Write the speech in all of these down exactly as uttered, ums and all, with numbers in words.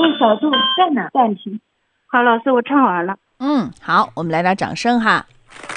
小度在哪暂停。好，老师，我唱完了。 嗯，好，我们来点掌声哈。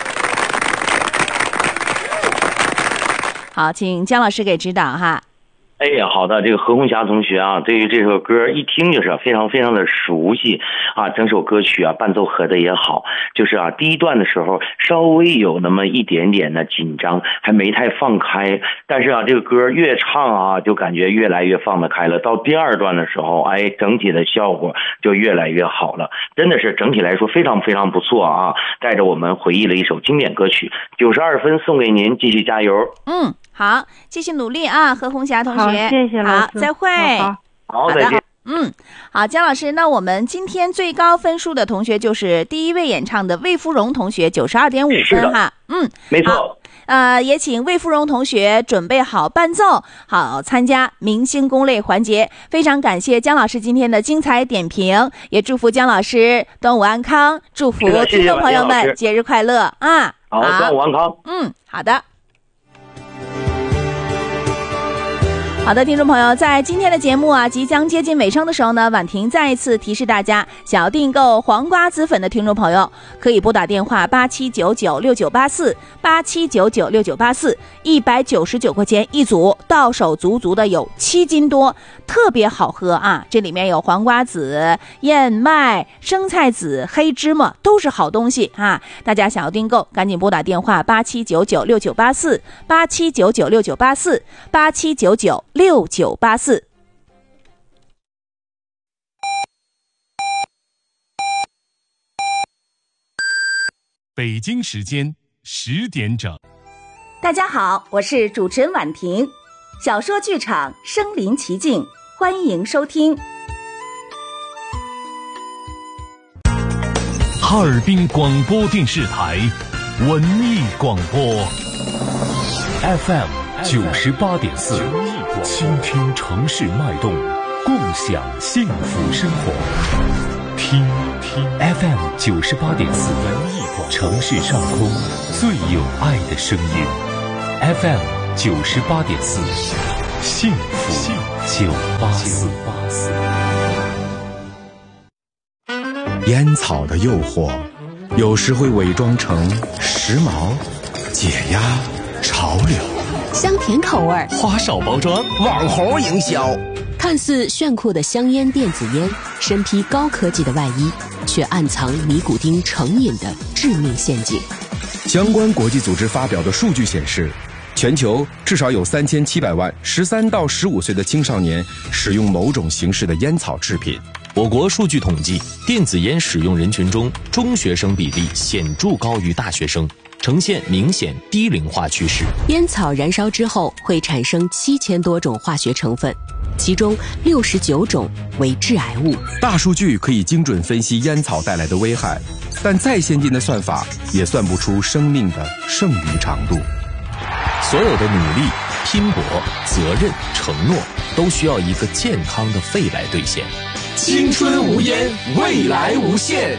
好，请姜老师给指导哈。 哎呀，好的，这个何红霞同学啊，对于这首歌一听就是非常非常的熟悉啊，整首歌曲啊伴奏合的也好，就是啊第一段的时候稍微有那么一点点的紧张，还没太放开，但是啊这个歌越唱啊就感觉越来越放得开了，到第二段的时候，哎，整体的效果就越来越好了，真的是整体来说非常非常不错啊，带着我们回忆了一首经典歌曲，九十二分送给您，继续加油。 嗯，好，继续努力啊，何红霞同学。 好，谢谢老师。 好，再会。 好， 好，再见。 嗯，好，姜老师，那我们今天最高分数的同学就是第一位演唱的魏芙蓉同学，九十二点五分哈。嗯， 没错。 呃，也请魏芙蓉同学准备好伴奏，好参加明星攻略环节。非常感谢姜老师今天的精彩点评，也祝福姜老师端午安康，祝福听众朋友们节日快乐啊！ 好，端午安康。 嗯，好的。好的，听众朋友，在今天的节目啊即将接近尾声的时候呢，婉婷再一次提示大家，想要订购黄瓜子粉的听众朋友，可以拨打电话八七九九六九八四八七九九六九八四，一百九十九块钱一组，到手足足的有七斤多，特别好喝啊！这里面有黄瓜子、燕麦、生菜籽、黑芝麻，都是好东西啊！大家想要订购，赶紧拨打电话八七九九六九八四八七九九六九八四八七九九六九八四。 北京时间十点整。 大家好，我是主持人婉婷，小说剧场身临其境，欢迎收听。 哈尔滨广播电视台文艺广播 F M 九十八点四，倾听城市脉动，共享幸福生活。听听 F M 九十八点四，文艺广播，城市上空最有爱的声音。F M 九十八点四，幸福九八四。 烟草的诱惑，有时会伪装成时髦、解压、潮流。 香甜口味， 花哨包装，网红营销， 看似炫酷的香烟电子烟，身披高科技的外衣，却暗藏尼古丁成瘾的致命陷阱。 相关国际组织发表的数据显示，全球至少有三千七百万十三到十五岁的青少年使用某种形式的烟草制品。 我国数据统计，电子烟使用人群中，中学生比例显著高于大学生，呈现明显低龄化趋势。 烟草燃烧之后会产生七千多种化学成分，其中六十九种为致癌物。 大数据可以精准分析烟草带来的危害，但再先进的算法也算不出生命的剩余长度。 所有的努力、拼搏、责任、承诺，都需要一个健康的肺来兑现。 青春无烟，未来无限。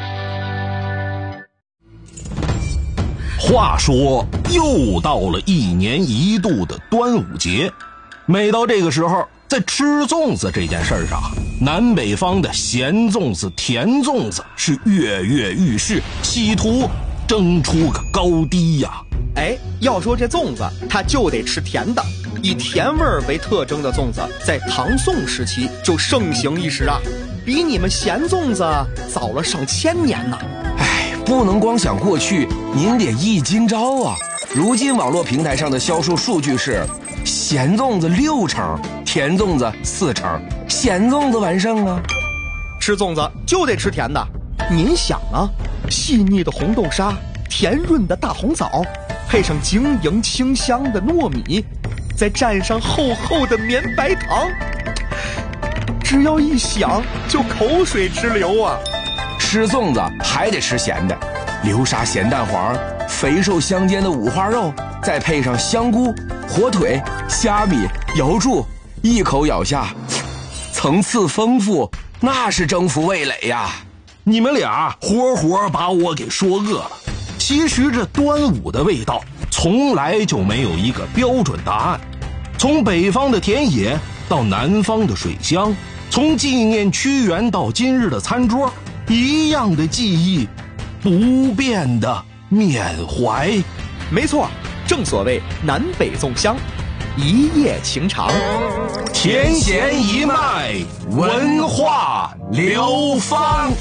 话说，又到了一年一度的端午节，每到这个时候，在吃粽子这件事上，南北方的咸粽子、甜粽子是跃跃欲试，企图争出个高低呀。 哎，要说这粽子，它就得吃甜的。以甜味儿为特征的粽子，在唐宋时期就盛行一时啊，比你们咸粽子早了上千年呢。 哎，不能光想过去，您得忆今朝啊。如今网络平台上的销售数据是，咸粽子六成，甜粽子四成，咸粽子完胜啊。 吃粽子就得吃甜的，您想啊，细腻的红豆沙，甜润的大红枣，配上晶莹清香的糯米，再蘸上厚厚的绵白糖，只要一想就口水直流啊。 吃粽子还得吃咸的，流沙咸蛋黄，肥瘦相间的五花肉，再配上香菇、火腿、虾米、瑶柱，一口咬下，层次丰富，那是征服味蕾呀。 你们俩活活把我给说饿了。其实这端午的味道从来就没有一个标准答案，从北方的田野到南方的水乡， 从纪念屈原到今日的餐桌，一样的记忆，不变的缅怀。 没错，正所谓南北粽香，一夜情长， 甜咸一脉，文化流芳。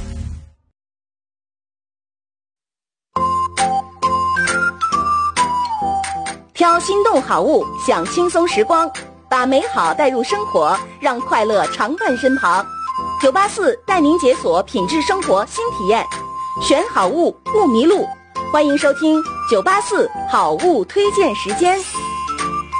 挑心动好物，享轻松时光，把美好带入生活，让快乐常伴身旁。九八四带您解锁品质生活新体验，选好物不迷路。欢迎收听九八四好物推荐时间。